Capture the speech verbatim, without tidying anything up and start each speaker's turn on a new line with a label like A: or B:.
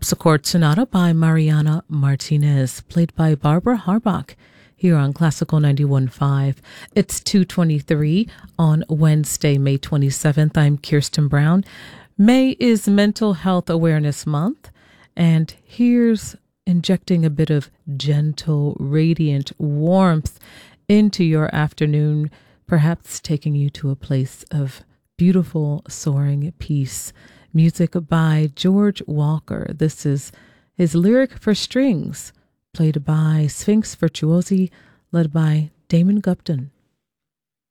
A: Harpsichord Sonata by Mariana Martinez, played by Barbara Harbach here on Classical ninety-one point five. It's two twenty-three on Wednesday, May twenty-seventh. I'm Kirsten Brown. May is Mental Health Awareness Month, and here's injecting a bit of gentle, radiant warmth into your afternoon, perhaps taking you to a place of beautiful, soaring peace. Music by George Walker. This is his Lyric for Strings, played by Sphinx Virtuosi, led by Damon Gupton.